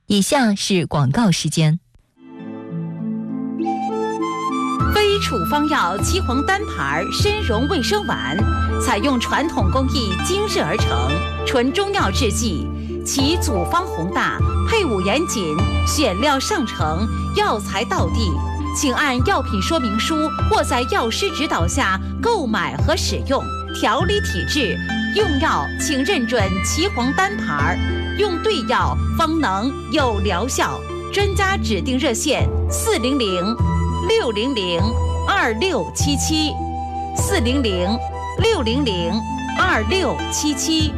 以下是广告时间。 非处方药岐黄丹牌参溶卫生丸，采用传统工艺精制而成，纯中药制剂，其组方宏大，配伍严谨，选料上乘，药材到地。请按药品说明书或在药师指导下购买和使用。调理体质，用药请认准岐黄丹牌，用对药方能有疗效。专家指定热线400-600-2677，400-600-2677。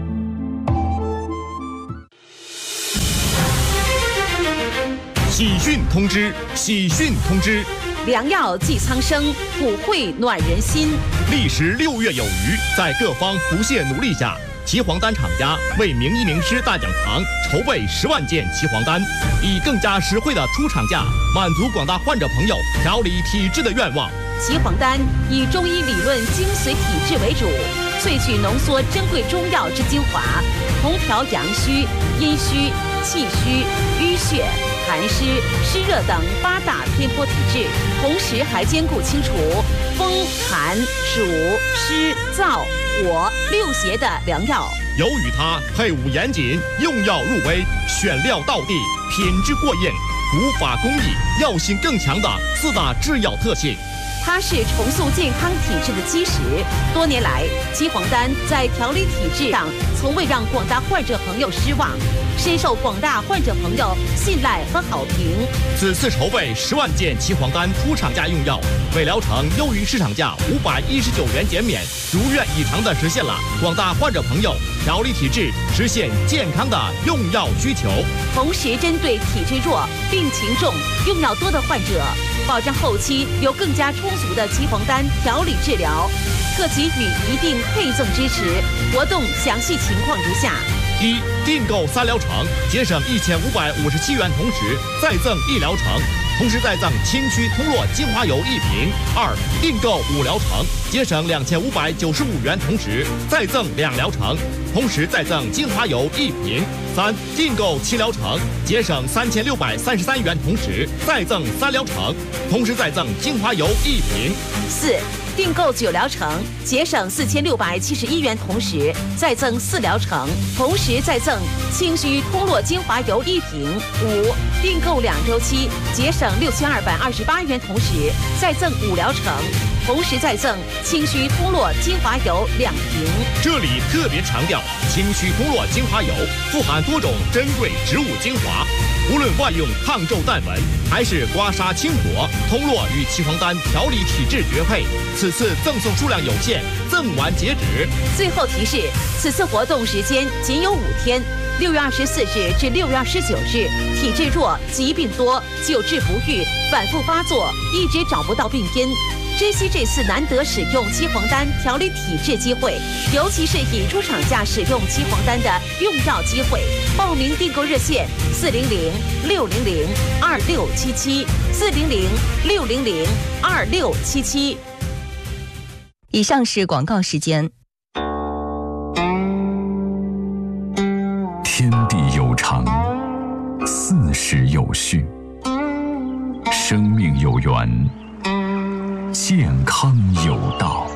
喜讯通知！喜讯通知！ 良药济苍生，普惠暖人心。 历时6月有余，在各方不懈努力下，岐黄丹厂家为名医名师大讲堂筹备10万件岐黄丹，以更加实惠的出厂价满足广大患者朋友调理体质的愿望。 岐黄丹以中医理论精髓体质为主，萃取浓缩珍贵中药之精华，同调阳虚、阴虚、气虚、淤血、寒湿、湿热等8大偏颇体质，同时还兼顾清除风、寒、暑、湿、燥、火6邪的良药。 由于它配伍严谨，用药入微，选料到地，品质过硬，古法工艺，药性更强的4大制药特性。 它是重塑健康体质的基石。多年来，岐黄丹在调理体质上从未让广大患者朋友失望，深受广大患者朋友信赖和好评。 此次筹备10万件岐黄丹出厂价用药，每疗程优于市场价519元减免，如愿以偿地实现了广大患者朋友调理体质、实现健康的用药需求。 同时，针对体质弱、病情重、用药多的患者，保障后期有更加充足的岐黄丹调理治疗，特给予一定配赠支持。活动详细情况如下： 一、订购3疗程，节省1557元，同时再赠1疗程，同时再赠清虚通络精华油1瓶。2、订购5疗程，节省2595元，同时再赠2疗程，同时再赠精华油1瓶。3、订购7疗程，节省3633元，同时再赠3疗程，同时再赠精华油1瓶。 4、订购9疗程，节省4671元，同时再赠4疗程，同时再赠清虚通络精华油1瓶。5、订购2周期，节省6228元，同时再赠5疗程，同时再赠清虚通络精华油2瓶。 这里特别强调，清虚通络精华油富含多种珍贵植物精华，无论外用抗皱淡纹，还是刮痧清火，通络与岐黄丹调理体质绝配。此次赠送数量有限，赠完截止。 最后提示，此次活动时间仅有5天，6月24日至6月29日。体质弱、疾病多、久治不愈、反复发作，一直找不到病因，珍惜这次难得使用岐黄丹调理体质机会，尤其是以出厂价使用岐黄丹的用药机会。报名订购热线400-600-2677，400-600-2677。 以上是广告时间。 天地有常，四时有序，生命有缘，健康有道。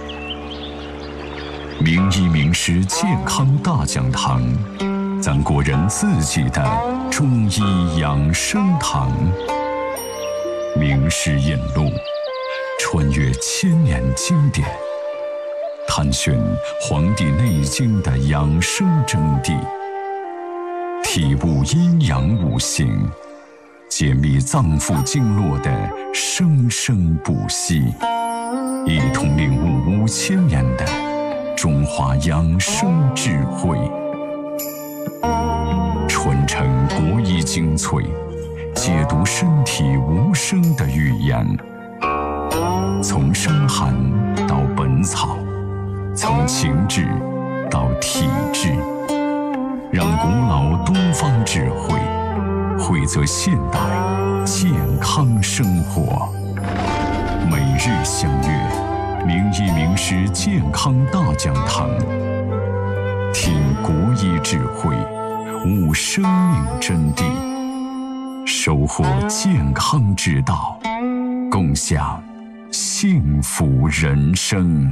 名医名师健康大讲堂，咱国人自己的中医养生堂。名师引路，穿越千年经典，探寻《黄帝内经》的养生真谛，体悟阴阳五行，解密脏腑经络的生生不息，一同领悟5000年的中华养生智慧，传承国医精粹，解读身体无声的语言。从伤寒到本草，从情志到体质，让古老东方智慧汇泽现代健康生活。每日相约名医名师健康大讲堂，听国医智慧，悟生命真谛， 收获健康之道，共享幸福人生。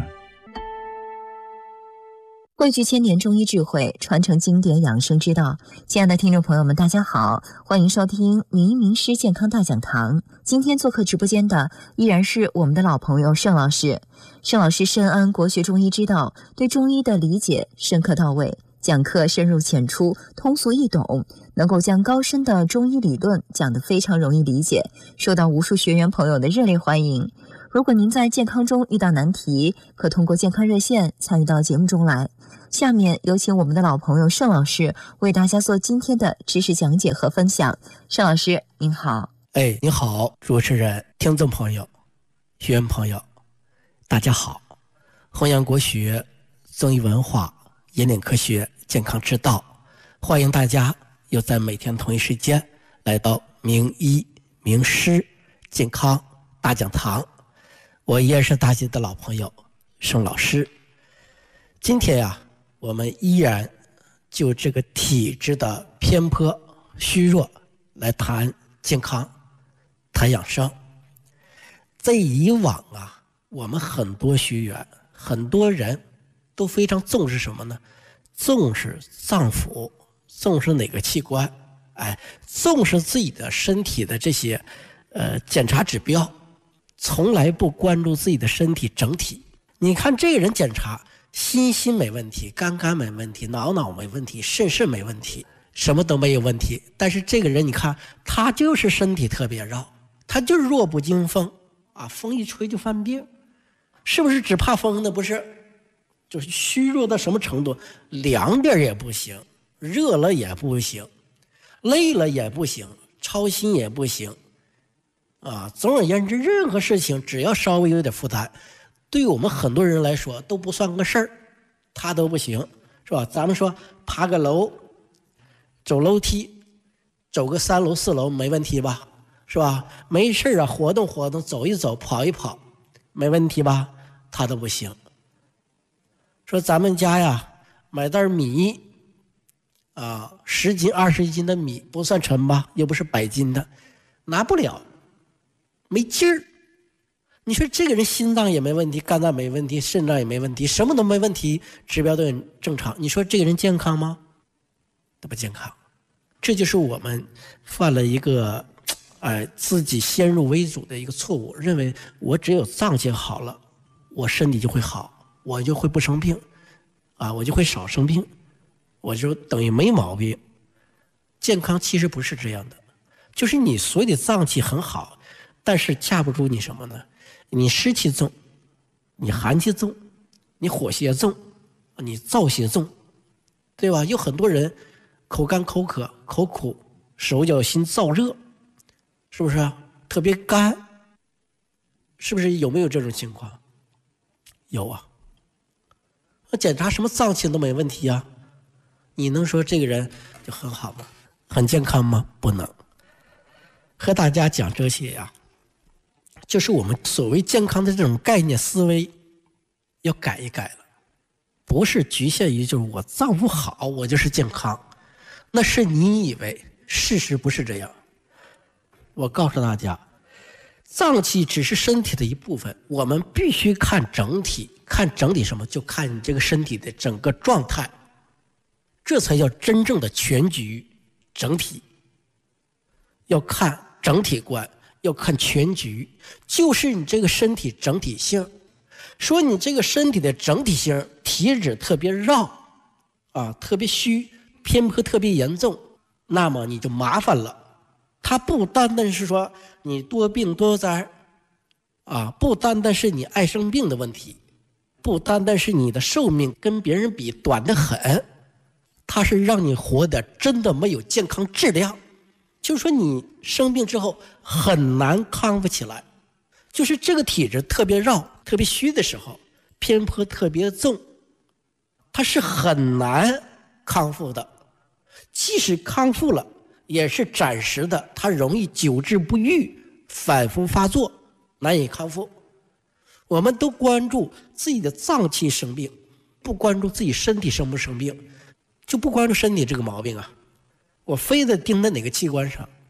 汇聚千年中医智慧，传承经典养生之道。亲爱的听众朋友们，大家好，欢迎收听名医名师健康大讲堂。今天做客直播间的依然是我们的老朋友盛老师。盛老师深谙国学中医之道，对中医的理解深刻到位，讲课深入浅出，通俗易懂，能够将高深的中医理论讲得非常容易理解，受到无数学员朋友的热烈欢迎。如果您在健康中遇到难题，可通过健康热线参与到节目中来。下面有请我们的老朋友盛老师为大家做今天的知识讲解和分享。盛老师您好。 你好，主持人、听众朋友、学员朋友，大家好。弘扬国学、中医文化、引领科学、健康之道，欢迎大家又在每天同一时间来到名医名师健康大讲堂。我也是大家的老朋友盛老师。今天我们依然就这个体质的偏颇虚弱来谈健康，谈养生。在以往我们很多学员很多人都非常重视什么呢？重视脏腑，重视哪个器官，重视自己的身体的这些检查指标，从来不关注自己的身体整体。你看这个人检查心没问题，肝没问题，脑没问题，肾没问题，什么都没有问题，但是这个人你看他就是身体特别绕，他就是弱不禁风风一吹就犯病。是不是只怕风呢？不是，就是虚弱到什么程度，凉点也不行，热了也不行，累了也不行，操心也不行总而言之，任何事情只要稍微有点负担，对我们很多人来说都不算个事儿，他都不行，是吧？咱们说爬个楼，走楼梯，走个3楼4楼没问题吧？是吧？没事活动活动，走一走，跑一跑，没问题吧？他都不行。说咱们家买袋米10斤20斤的米不算沉吧，又不是100斤的，拿不了，没劲儿。你说这个人心脏也没问题，肝脏没问题，肾脏也没问题，什么都没问题，指标都很正常，你说这个人健康吗？都不健康。这就是我们犯了一个自己先入为主的一个错误，认为我只有脏器好了，我身体就会好，我就会不生病我就会少生病，我就等于没毛病。健康其实不是这样的，就是你所有的脏器很好，但是架不住你什么呢？你湿气重，你寒气重，你火邪重，你燥邪重，对吧？有很多人口干口渴口苦，手脚心燥热，是不是特别干？是不是有没有这种情况？有那检查什么脏器都没问题你能说这个人就很好吗？很健康吗？不能。和大家讲这些就是我们所谓健康的这种概念思维要改一改了，不是局限于就是我脏腑好我就是健康，那是你以为，事实不是这样。我告诉大家，脏器只是身体的一部分，我们必须看整体。看整体什么？就看你这个身体的整个状态，这才叫真正的全局整体。要看整体观，要看全局，就是你这个身体整体性。说你这个身体的整体性体质特别绕特别虚，偏颇特别严重，那么你就麻烦了。它不单单是说你多病多灾不单单是你爱生病的问题，不单单是你的寿命跟别人比短得很，它是让你活得真的没有健康质量。就是说你生病之后很难康复起来，就是这个体质特别绕特别虚的时候，偏颇特别重，它是很难康复的。即使康复了也是暂时的，它容易久治不愈，反复发作，难以康复。我们都关注自己的脏器生病，不关注自己身体生不生病，就不关注身体这个毛病我非得盯在哪个器官上，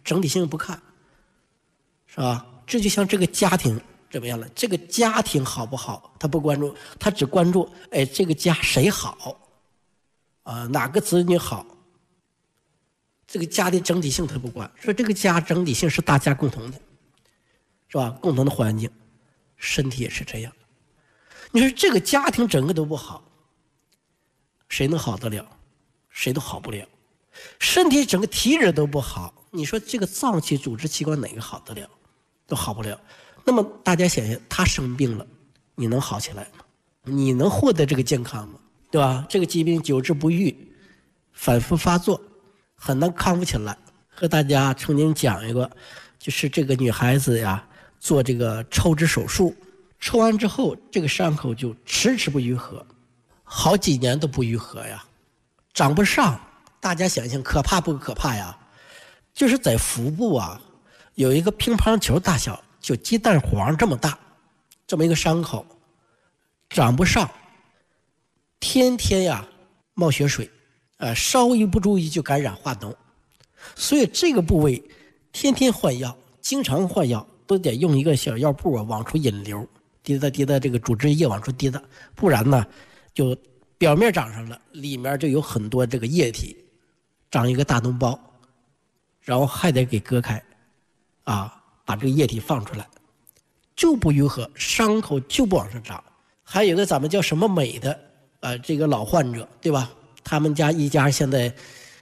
整体性不看，是吧？这就像这个家庭怎么样了？这个家庭好不好，他不关注，他只关注这个家谁好哪个子女好，这个家的整体性他不管。说这个家整体性是大家共同的，是吧？共同的环境，身体也是这样。你说这个家庭整个都不好，谁能好得了？谁都好不了。身体整个体质都不好，你说这个脏器组织器官哪个好得了？都好不了。那么大家想想，他生病了，你能好起来吗？你能获得这个健康吗？对吧？这个疾病久治不愈，反复发作，很难康复起来。和大家曾经讲一个，就是这个女孩子呀，做这个抽脂手术，抽完之后，这个伤口就迟迟不愈合，好几年都不愈合呀，长不上。大家想想，可怕不可怕呀？就是在腹部啊，有一个乒乓球大小，就鸡蛋黄这么大，这么一个伤口，长不上，天天呀冒血水，稍微不注意就感染化脓，所以这个部位天天换药，经常换药，都得用一个小药布往出引流，滴答滴答这个组织液往出滴答，不然呢就表面长上了，里面就有很多这个液体，长一个大脓包，然后还得给割开把这个液体放出来，就不愈合，伤口就不往上长。还有一个咱们叫什么美的这个老患者，对吧？他们家一家现在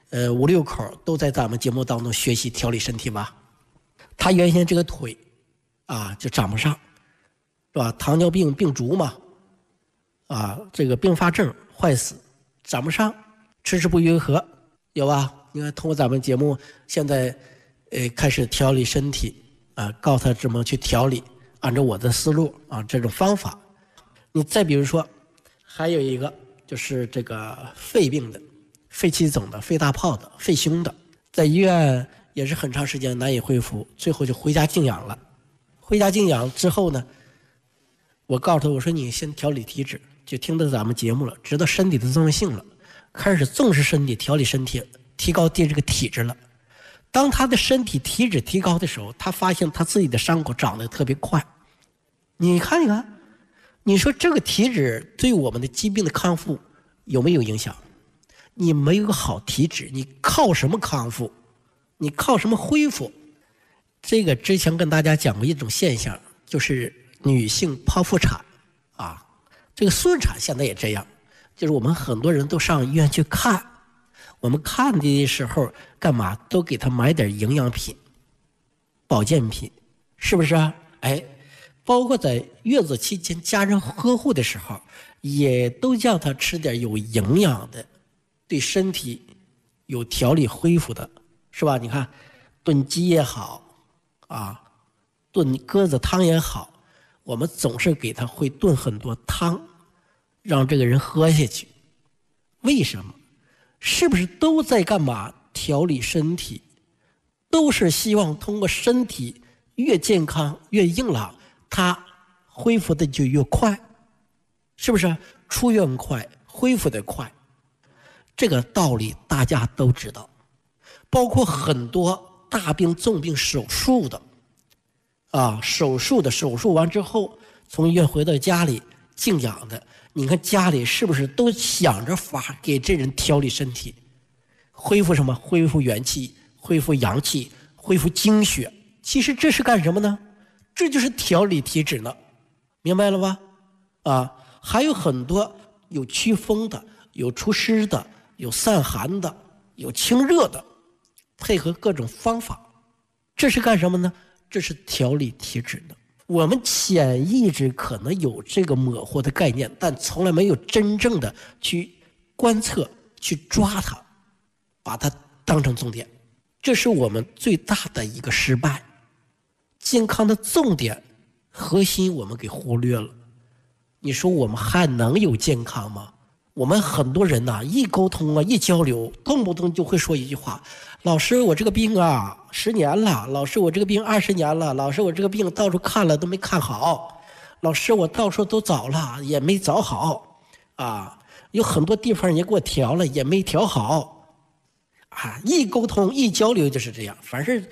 5、6口都在咱们节目当中学习调理身体吧。他原先这个腿就长不上，是吧？糖尿病病足嘛，这个并发症坏死，长不上，迟迟不愈合，有吧？你看通过咱们节目现在开始调理身体告诉他怎么去调理，按照我的思路这种方法。你再比如说还有一个就是这个肺病的，肺气肿的，肺大泡的，肺胸的，在医院也是很长时间难以恢复，最后就回家静养了。回家静养之后呢，我告诉他，我说你先调理体质，就听到咱们节目了，知道身体的重要性了，开始重视身体，调理身体，提高这个体质了。当他的身体体质提高的时候，他发现他自己的伤口长得特别快。你看一看，你说这个体质对我们的疾病的康复有没有影响？你没有个好体质，你靠什么康复？你靠什么恢复？这个之前跟大家讲过一种现象，就是女性剖腹产这个顺产现在也这样，就是我们很多人都上医院去看，我们看的时候干嘛都给他买点营养品、保健品，是不是啊？包括在月子期间家人呵护的时候，也都叫他吃点有营养的，对身体有调理恢复的，是吧？你看炖鸡也好炖鸽子汤也好，我们总是给他会炖很多汤，让这个人喝下去。为什么？是不是都在干嘛？调理身体，都是希望通过身体越健康越硬朗，它恢复的就越快，是不是？出院快，恢复的快，这个道理大家都知道。包括很多大病重病手术的手术完之后从医院回到家里静养的，你看家里是不是都想着法给这人调理身体，恢复什么？恢复元气，恢复阳气，恢复精血。其实这是干什么呢？这就是调理体质呢，明白了吧？还有很多有祛风的，有除湿的，有散寒的，有清热的，配合各种方法，这是干什么呢？这是调理体质的。我们潜意识可能有这个模糊的概念，但从来没有真正的去观测，去抓它，把它当成重点，这是我们最大的一个失败。健康的重点核心我们给忽略了，你说我们还能有健康吗？我们很多人一沟通一交流，动不动就会说一句话，老师我这个病10年了，老师我这个病20年了，老师我这个病到处看了都没看好，老师我到处都找了也没找好有很多地方也给我调了也没调好一沟通一交流就是这样，反正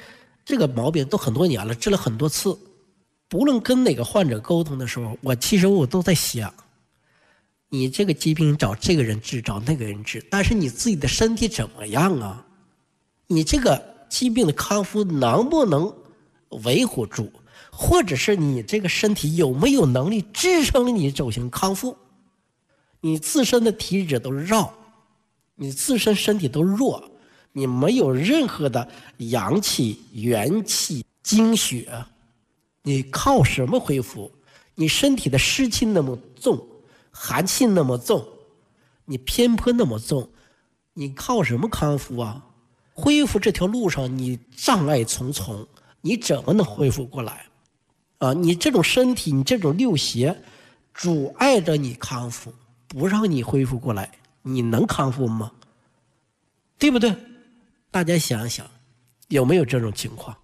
这个毛病都很多年了，治了很多次。不论跟哪个患者沟通的时候，其实我都在想，你这个疾病找这个人治，找那个人治，但是你自己的身体怎么样啊？你这个疾病的康复能不能维护住，或者是你这个身体有没有能力支撑你走向康复？你自身的体质都绕，你自身身体都弱，你没有任何的阳气、元气、精血，你靠什么恢复？你身体的湿气那么重，寒气那么重，你偏颇那么重，你靠什么康复啊？恢复这条路上你障碍重重，你怎么能恢复过来啊？你这种身体，你这种六邪阻碍着你康复，不让你恢复过来，你能康复吗？对不对？大家想想有没有这种情况？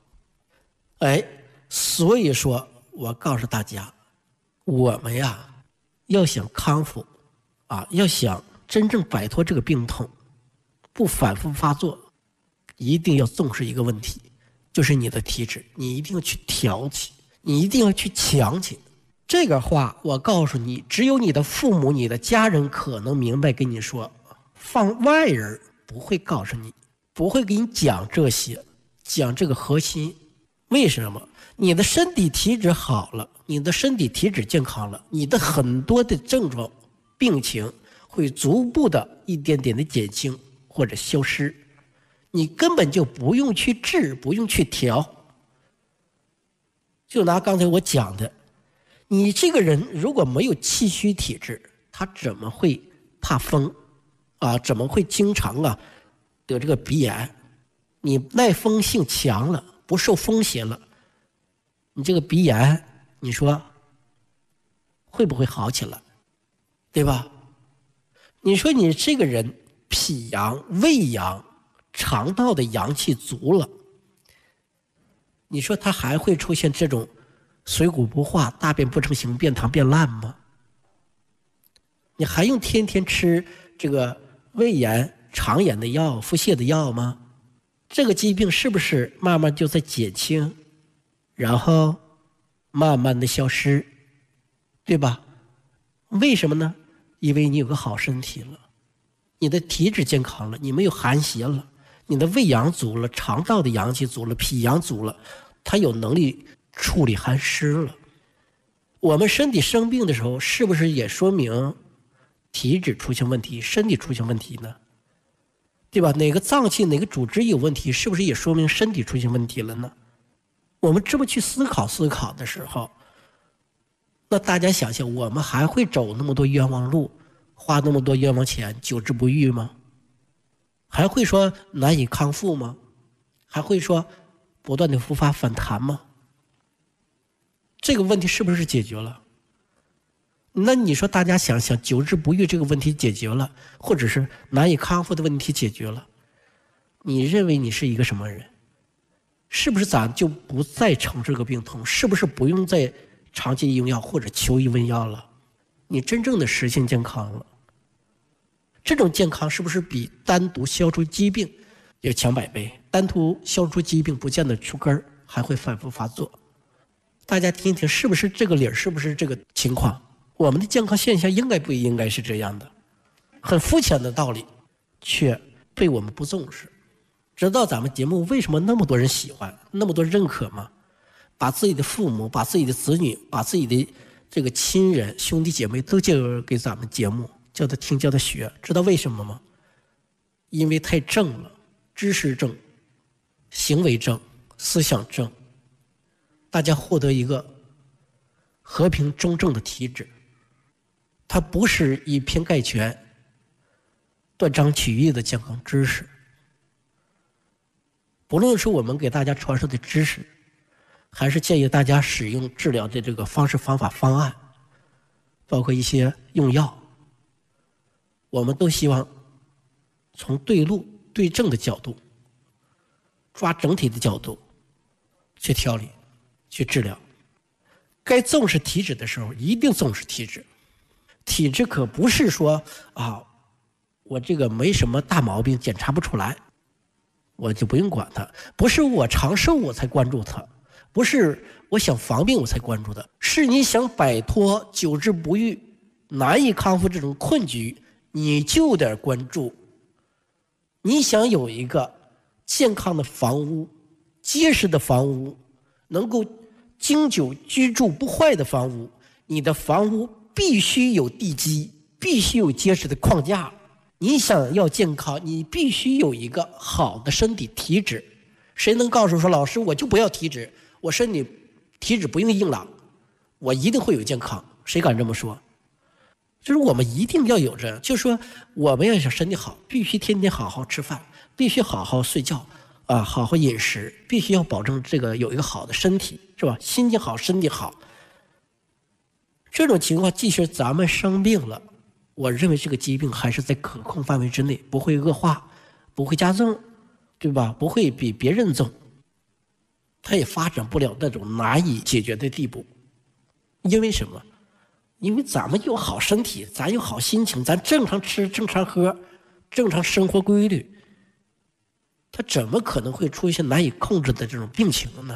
所以说我告诉大家，我们呀要想康复啊，要想真正摆脱这个病痛，不反复发作，一定要重视一个问题，就是你的体质，你一定要去调起，你一定要去强起。这个话我告诉你，只有你的父母、你的家人可能明白跟你说，放外人不会告诉你，不会给你讲这些，讲这个核心。为什么？你的身体体质好了，你的身体体质健康了，你的很多的症状病情会逐步的一点点的减轻或者消失，你根本就不用去治，不用去调。就拿刚才我讲的，你这个人如果没有气虚体质，他怎么会怕风啊？怎么会经常得这个鼻炎？你耐风性强了，不受风邪了，你这个鼻炎，你说会不会好起来？对吧？你说你这个人脾阳、胃阳、肠道的阳气足了，你说他还会出现这种水谷不化、大便不成形、便溏便烂吗？你还用天天吃这个胃炎、肠炎的药、腹泻的药吗？这个疾病是不是慢慢就在减轻，然后慢慢的消失，对吧？为什么呢？因为你有个好身体了，你的体质健康了，你没有寒邪了，你的胃阳足了，肠道的阳气足了，脾阳足了，它有能力处理寒湿了。我们身体生病的时候，是不是也说明体质出现问题，身体出现问题呢？对吧？哪个脏器、哪个组织有问题，是不是也说明身体出现问题了呢？我们这么去思考的时候，那大家想想，我们还会走那么多冤枉路，花那么多冤枉钱，久治不愈吗？还会说难以康复吗？还会说不断的复发反弹吗？这个问题是不是解决了？那你说大家想想，久治不愈这个问题解决了，或者是难以康复的问题解决了，你认为你是一个什么人？是不是咱就不再承受这个病痛？是不是不用再长期用药或者求医问药了？你真正的实现健康了。这种健康是不是比单独消除疾病要强100倍？单独消除疾病不见得出根儿，还会反复发作。大家听听，是不是这个理儿？是不是这个情况？我们的健康现象应该不应该是这样的？很肤浅的道理，却被我们不重视。知道咱们节目为什么那么多人喜欢，那么多认可吗？把自己的父母、把自己的子女、把自己的这个亲人、兄弟姐妹都介绍给咱们节目，叫他听，叫他学。知道为什么吗？因为太正了，知识正，行为正，思想正，大家获得一个和平中正的体质。它不是以偏概全、断章取义的健康知识。不论是我们给大家传授的知识，还是建议大家使用治疗的这个方式、方法、方案，包括一些用药，我们都希望从对路、对症的角度，抓整体的角度去调理、去治疗。该重视体质的时候，一定重视体质。体质可不是说我这个没什么大毛病，检查不出来， 我就不用管它。不是我长寿我才关注它，不是我想防病我才关注它，是你想摆脱久治不愈、难以康复这种困局，你就得关注。你想有一个健康的房屋、结实的房屋，能够经久居住不坏的房屋，你的房屋必须有地基，必须有结实的框架。你想要健康，你必须有一个好的身体体质。谁能告诉说，老师我就不要体质，我身体体质不用硬朗，我一定会有健康？谁敢这么说？就是我们一定要有这样，就是说我们要想身体好，必须天天好好吃饭，必须好好睡觉啊，好好饮食，必须要保证这个有一个好的身体，是吧？心情好，身体好。这种情况，即使咱们生病了，我认为这个疾病还是在可控范围之内，不会恶化，不会加重，对吧？不会比别人重，它也发展不了那种难以解决的地步。因为什么？因为咱们有好身体，咱有好心情，咱正常吃、正常喝、正常生活规律，它怎么可能会出现难以控制的这种病情呢？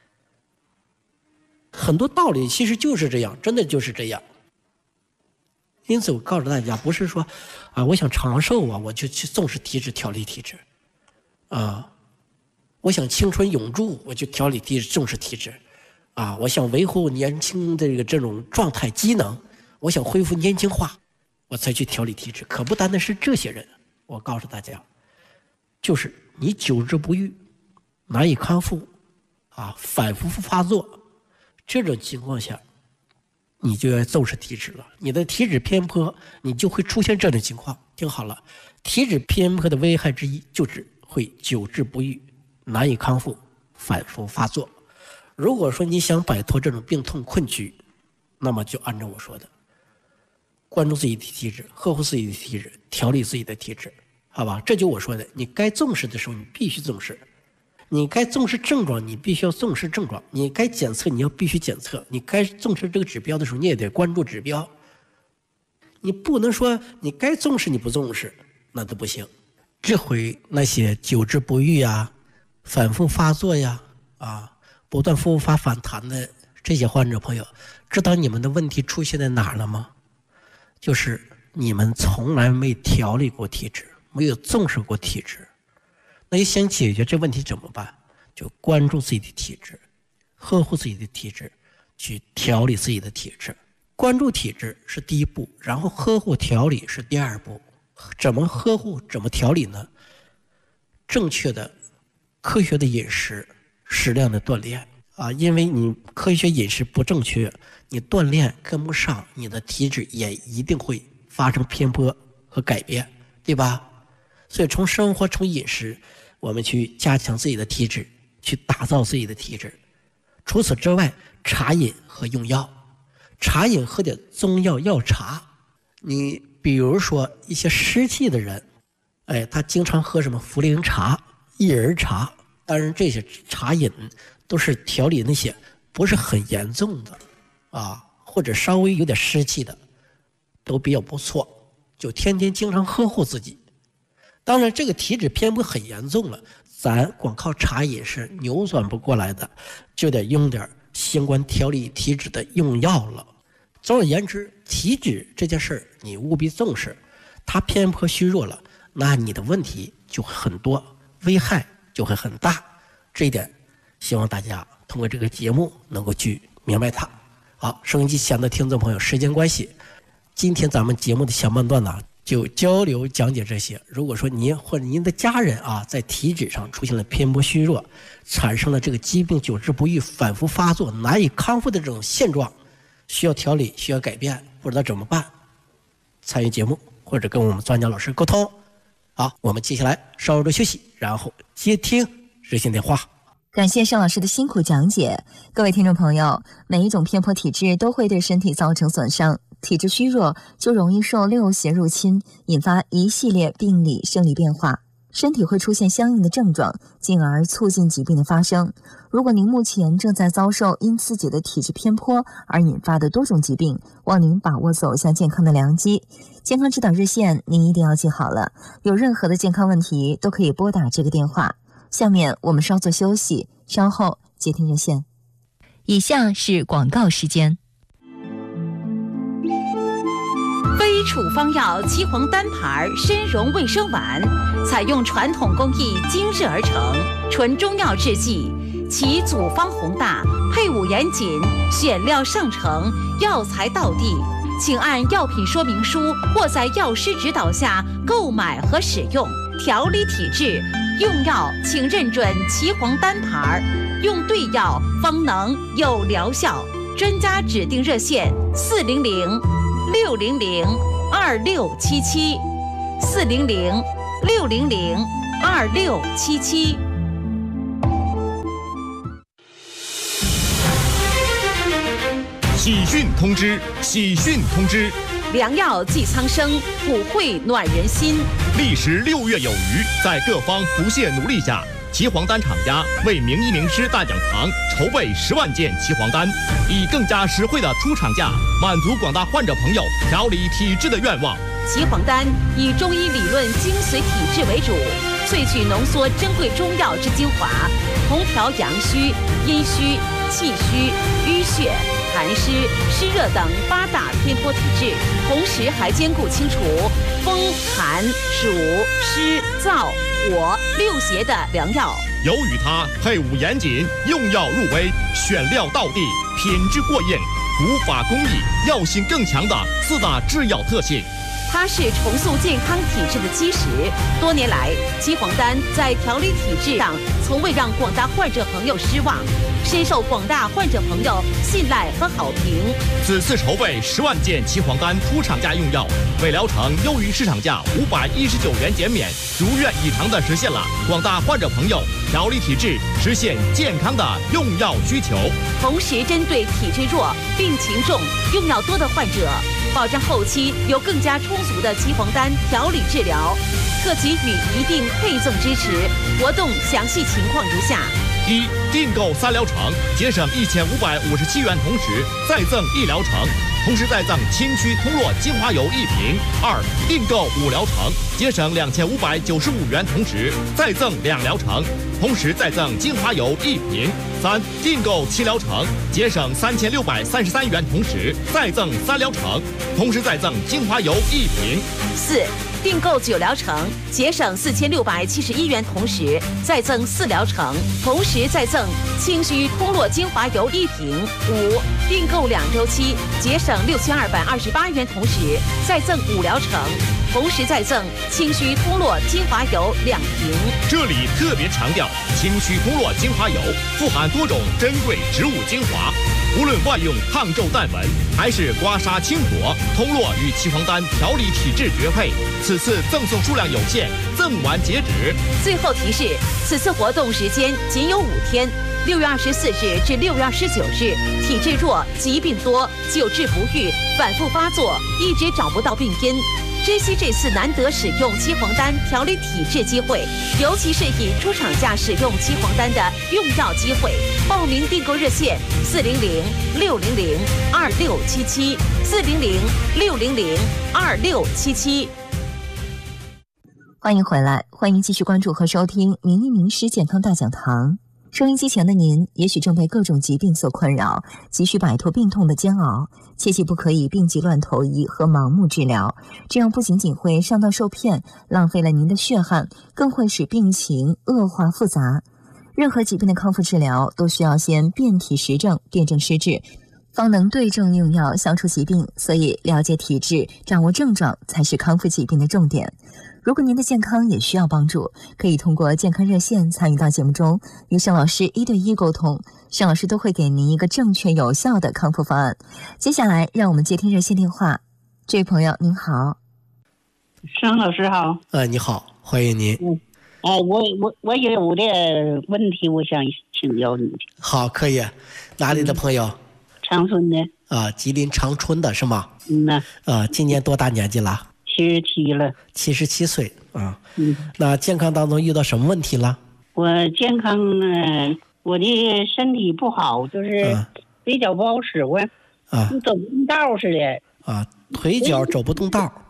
很多道理其实就是这样，真的就是这样。因此我告诉大家，不是说啊，我想长寿啊，我就去重视体质、调理体质啊；我想青春永驻，我就调理体质、重视体质啊；我想维护年轻的这种状态机能，我想恢复年轻化，我才去调理体质。可不单单是这些人，我告诉大家，就是你久治不愈、难以康复啊，反复发作，这种情况下，你就要重视体质了。你的体质偏颇，你就会出现这种情况。听好了，体质偏颇的危害之一就是会久治不愈、难以康复、反复发作。如果说你想摆脱这种病痛困局，那么就按照我说的，关注自己的体质，呵护自己的体质，调理自己的体质，好吧？这就我说的，你该重视的时候你必须重视，你该重视症状你必须要重视症状，你该检测你要必须检测，你该重视这个指标的时候你也得关注指标。你不能说你该重视你不重视，那都不行。这回那些久治不愈呀、反复发作呀、不断复发反弹的这些患者朋友，知道你们的问题出现在哪儿了吗？就是你们从来没调理过体质，没有重视过体质。那你想解决这问题怎么办？就关注自己的体质，呵护自己的体质，去调理自己的体质。关注体质是第一步，然后呵护调理是第二步。怎么呵护，怎么调理呢？正确的、科学的饮食，适量的锻炼啊，因为你科学饮食不正确，你锻炼跟不上，你的体质也一定会发生偏颇和改变，对吧？所以从生活、从饮食，我们去加强自己的体质，去打造自己的体质。除此之外，茶饮和用药，茶饮喝点中药药茶。你比如说一些湿气的人，他经常喝什么茯苓茶、薏仁茶，当然这些茶饮都是调理那些不是很严重的或者稍微有点湿气的，都比较不错，就天天经常呵护自己。当然这个体质偏颇很严重了，咱光靠茶饮是扭转不过来的，就得用点相关调理体质的用药了。总而言之，体质这件事你务必重视，它偏颇虚弱了，那你的问题就会很多，危害就会很大。这一点希望大家通过这个节目能够去明白它。好，收音机前的听众朋友，时间关系，今天咱们节目的前半段呢，就交流讲解这些。如果说您或者您的家人在体质上出现了偏颇虚弱，产生了这个疾病久治不愈、反复发作、难以康复的这种现状，需要调理、需要改变，不知道怎么办，参与节目或者跟我们专家老师沟通。好，我们接下来稍作休息，然后接听热线电话。 感谢盛老师的辛苦讲解。各位听众朋友，每一种偏颇体质都会对身体造成损伤，体质虚弱就容易受六邪入侵，引发一系列病理生理变化，身体会出现相应的症状，进而促进疾病的发生。如果您目前正在遭受因自己的体质偏颇而引发的多种疾病，望您把握走向健康的良机。健康指导热线您一定要记好了，有任何的健康问题都可以拨打这个电话下面我们稍作休息，稍后接听热线。以下是广告时间。 非处方药岐黄单牌参茸卫生丸，采用传统工艺精制而成，纯中药制剂，其组方宏大，配伍严谨，选料上乘，药材到地。请按药品说明书或在药师指导下购买和使用。调理体质，用药请认准岐黄单牌，用对药方能有疗效。专家指定热线400-600-2677，400-600-2677。 喜讯通知！喜讯通知！ 良药济苍生，普惠暖人心。 历时6月有余，在各方不懈努力下，岐黄丹厂家为名医名师大讲堂筹备10万件岐黄丹，以更加实惠的出厂价满足广大患者朋友调理体质的愿望。 岐黄丹以中医理论精髓体质为主，萃取浓缩珍贵中药之精华，同调阳虚、阴虚、气虚、淤血、痰湿、湿热等8大偏颇体质，同时还兼顾清除风、寒、暑、湿、燥、火6邪的良药。 由于它配伍严谨，用药入微，选料到地，品质过硬，古法工艺，药性更强的4大制药特性。 它是重塑健康体质的基石。多年来，岐黄丹在调理体质上从未让广大患者朋友失望，深受广大患者朋友信赖和好评。 此次筹备10万件岐黄丹出厂价用药，为疗程优于市场价519元减免，如愿以偿地实现了广大患者朋友调理体质、实现健康的用药需求。 同时，针对体质弱、病情重、用药多的患者，保障后期有更加充足的岐黄丹调理治疗，特给予一定配赠支持。活动详细情况如下： 一、订购3疗程，节省1557元，同时再赠1疗程，同时再赠清虚通络精华油1瓶。2、订购5疗程，节省2595元，同时再赠2疗程，同时再赠精华油1瓶。3、订购7疗程，节省3633元，同时再赠3疗程，同时再赠精华油1瓶。 4、订购9疗程，节省4671元，同时再赠4疗程，同时再赠清虚通络精华油1瓶。5、订购2周期，节省6228元，同时再赠5疗程，同时再赠清虚通络精华油2瓶。 这里特别强调，清虚通络精华油富含多种珍贵植物精华，无论外用抗皱淡纹，还是刮痧清火，通络与岐黄丹调理体质绝配。此次赠送数量有限，赠完截止。 最后提示，此次活动时间仅有5天，6月24日至6月29日，体质弱、疾病多、久治不愈、反复发作，一直找不到病因。珍惜这次难得使用岐黄丹调理体质机会，尤其是以出厂价使用岐黄丹的用药机会。报名订购热线400-600-2677，400-600-2677。 欢迎回来，欢迎继续关注和收听名医名师健康大讲堂。收音机前的您，也许正被各种疾病所困扰，急需摆脱病痛的煎熬，切记不可以病急乱投医和盲目治疗，这样不仅仅会上当受骗，浪费了您的血汗，更会使病情恶化复杂。任何疾病的康复治疗都需要先辨体实证，辨证施治，方能对症用药消除疾病，所以了解体质，掌握症状才是康复疾病的重点。如果您的健康也需要帮助，可以通过健康热线参与到节目中，与盛老师1对1沟通，盛老师都会给您一个正确有效的康复方案。接下来让我们接听热线电话。这位朋友您好。 盛老师好。 你好，欢迎您。 我有的问题我想请教你。 好，可以。哪里的朋友？ 长春的。 吉林长春的是吗？今年多大年纪了 ？77了。 77岁啊。那健康当中遇到什么问题了？ 我健康我的身体不好，就是腿脚不好使唤，走不动道似的。 腿脚走不动道。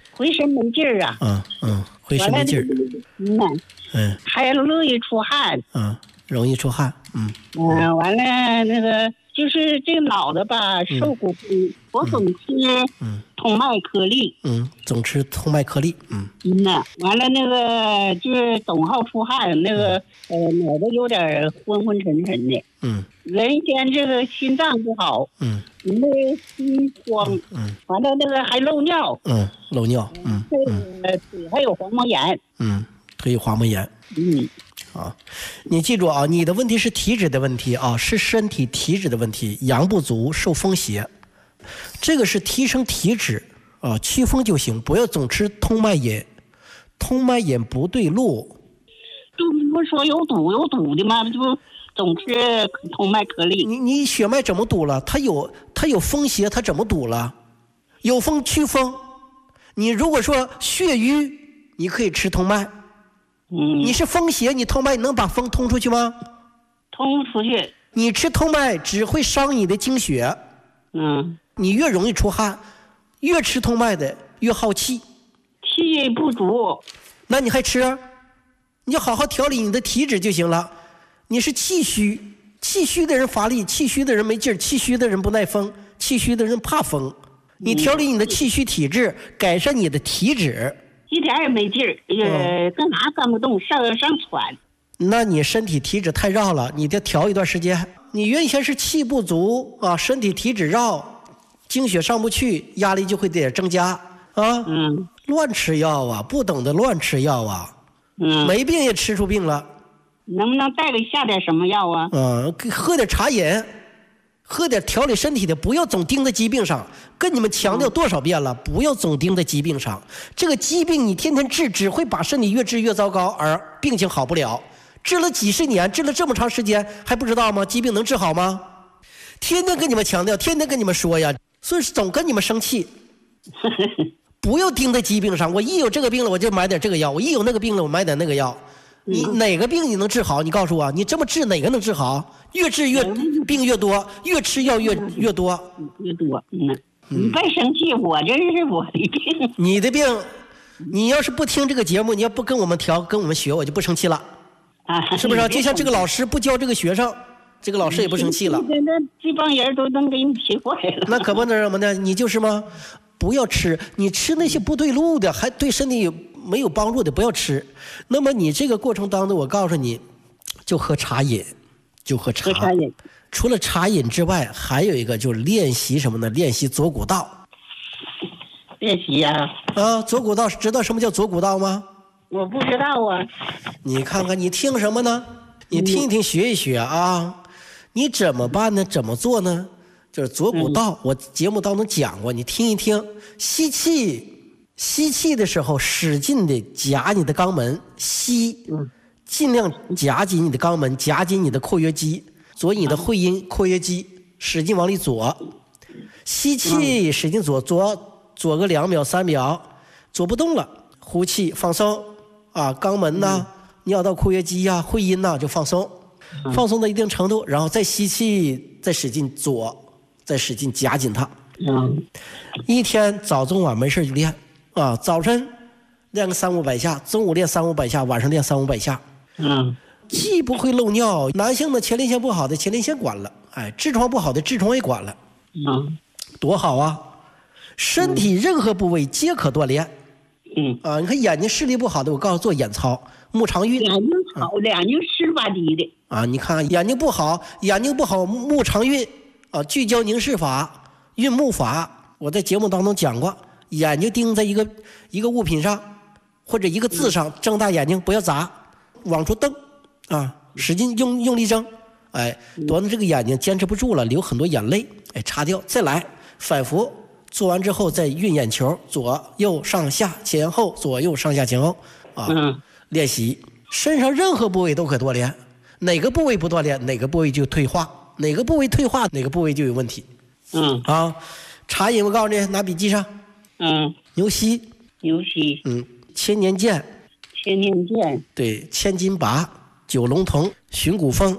浑身没劲儿啊。 浑身没劲儿。 还容易出汗。 容易出汗。 完了那个就是这个脑袋吧，受骨痛，我总吃通麦颗粒。 总吃通麦颗粒。 完了那个就是总好出汗，那个脑袋有点昏昏沉沉的。原先这个心脏不好。那心慌。完了那个还漏尿。 漏尿。 腿还有黄毛炎。 腿有黄毛炎。你记住啊，你的问题是体质的问题啊，是身体体质的问题，阳不足受风邪，这个是提升体质啊，祛风就行，不要总吃通麦饮，通麦饮不对路。 不说有堵的吗？就总吃通麦颗粒。 你血脉怎么堵了？它有风邪，它怎么堵了？有风祛风。你如果说血瘀，你可以吃通麦。你是风邪，你通麦你能把风通出去吗？ 通出去。 你吃通麦只会伤你的经血。你越容易出汗，越吃通麦的越耗气， 气不足。 那你还吃？你就好好调理你的体质就行了。你是气虚，气虚的人乏力，气虚的人没劲儿，气虚的人不耐风，气虚的人怕风。你调理你的气虚体质，改善你的体质。 一点也没劲儿，干啥干不动，上喘。 那你身体体质太绕了，你得调一段时间。你原先是气不足啊，身体体质绕，经血上不去，压力就会得增加啊。乱吃药啊，不懂得乱吃药啊。没病也吃出病了。 能不能再给下点什么药啊？ 喝点茶饮，喝点调理身体的，不要总盯在疾病上。跟你们强调多少遍了，不要总盯在疾病上。这个疾病你天天治，只会把身体越治越糟糕，而病情好不了。治了几十年，治了这么长时间，还不知道吗？疾病能治好吗？天天跟你们强调，天天跟你们说呀，所以总跟你们生气。不要盯在疾病上，我一有这个病了，我就买点这个药；我一有那个病了，我买点那个药。你哪个病你能治好？你告诉我，你这么治哪个能治好？越治越病越多，越吃药越多。 越多。你别生气，我这是我的病。 你的病，你要是不听这个节目，你要不跟我们调，跟我们学，我就不生气了。是不是？就像这个老师不教这个学生，这个老师也不生气了。 那这帮人都能给你气坏了。 那可不能什么呢？你就是吗？不要吃，你吃那些不对路的，还对身体没有帮助的，不要吃。那么你这个过程当中，我告诉你，就喝茶饮，就喝茶饮。除了茶饮之外，还有一个就是练习什么呢？练习左骨道。 练习呀。 左骨道，知道什么叫左骨道吗？ 我不知道啊。 你看看，你听什么呢？你听一听，学一学啊。你怎么办呢？怎么做呢？就是左骨道，我节目当中讲过，你听一听。吸气的时候，使劲的夹你的肛门，吸，尽量夹紧你的肛门，夹紧你的括约肌。左你的会阴括约肌，使劲往里左，吸气使劲左个2秒3秒，左不动了，呼气放松啊，肛门呐、尿道括约肌呀、会阴呐就放松，放松到一定程度，然后再吸气，再使劲再使劲夹紧它。一天早中晚没事就练啊，早晨练个300-500下，中午练300-500下，晚上练300-500下。既不会漏尿，男性的前列腺不好的前列腺管了，痔疮不好的痔疮也管了，多好啊！身体任何部位皆可锻炼。你看眼睛视力不好的，我告诉做眼操，目常运。 眼睛好，眼睛湿吧唧的。 你看眼睛不好，目常运聚焦凝视法、运目法，我在节目当中讲过，眼睛盯在一个物品上或者一个字上，睁大眼睛不要眨，往出瞪。使劲用力睁，多的这个眼睛坚持不住了，流很多眼泪，擦掉，再来，反复做完之后再运眼球，左右上下前后，左右上下前后练习，身上任何部位都可锻炼，哪个部位不锻炼，哪个部位就退化，哪个部位退化，哪个部位就有问题。茶饮我告诉你，拿笔记上。牛膝。千年剑。对，千金拔。九龙藤、寻骨风，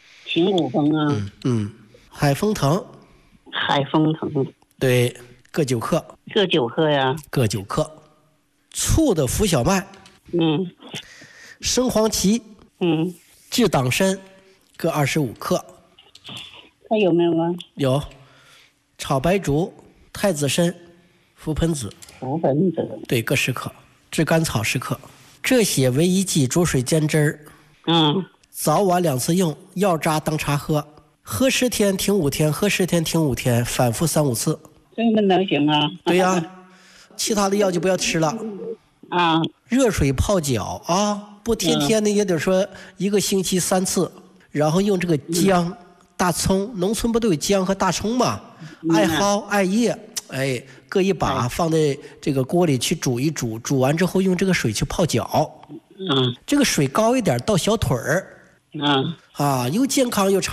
海风藤， 海风藤， 对，各9克， 各9克呀， 各9克， 醋的浮小麦，生黄芪，治党参各25克。 还有没有啊？ 有，炒白术、太子参、覆盆子，对，各10克，炙甘草10克，这些为一剂，煮水煎汁儿。早晚2次用，药渣当茶喝，喝10天停5天，喝10天停5天，反复3-5次。 这么能行啊？ 对呀，其他的药就不要吃了。热水泡脚啊，不天天的也得说1个星期3次，然后用这个姜、大葱，农村不都有姜和大葱吗？艾蒿、艾叶，各一把，放在这个锅里去煮一煮，煮完之后用这个水去泡脚。这个水高一点到小腿儿。又健康又长。